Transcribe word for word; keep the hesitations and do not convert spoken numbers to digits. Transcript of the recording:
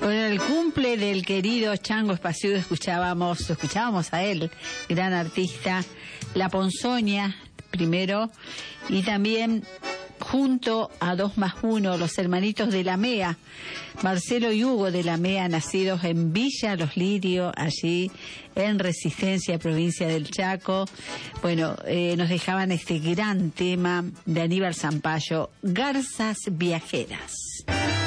Bueno, el cumple del querido Chango Espasiudo escuchábamos, escuchábamos a él, gran artista, La Ponzoña primero, y también junto a dos más uno, los hermanitos de la M E A, Marcelo y Hugo de la M E A, nacidos en Villa Los Lirios, allí en Resistencia, provincia del Chaco. Bueno, eh, nos dejaban este gran tema de Aníbal Zampayo, Garzas Viajeras.